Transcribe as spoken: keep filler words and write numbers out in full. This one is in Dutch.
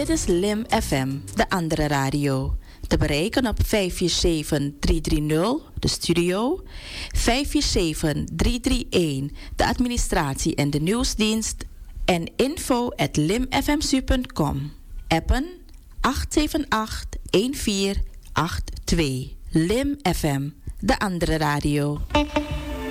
Dit is Lim F M, de andere radio. Te bereiken op vijf vier zeven, drie drie nul, de studio. vijf vier zeven, drie drie een, de administratie en de nieuwsdienst. En info at limfmsu punt com. Appen acht zeven acht, een vier acht twee. Lim F M, de andere radio.